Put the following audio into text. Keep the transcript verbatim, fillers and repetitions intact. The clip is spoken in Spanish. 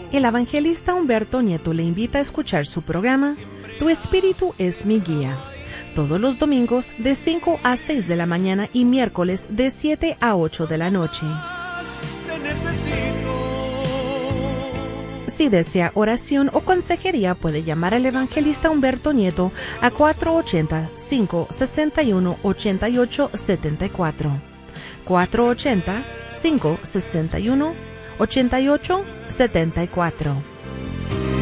El evangelista Humberto Nieto le invita a escuchar su programa Tu Espíritu es mi guía, todos los domingos de cinco a seis de la mañana y miércoles de siete a ocho de la noche. Si desea oración o consejería, puede llamar al evangelista Humberto Nieto a cuatro ocho cero, cinco seis uno, ocho ocho siete cuatro. cuatro ocho cero, cinco seis uno, ocho ocho siete cuatro.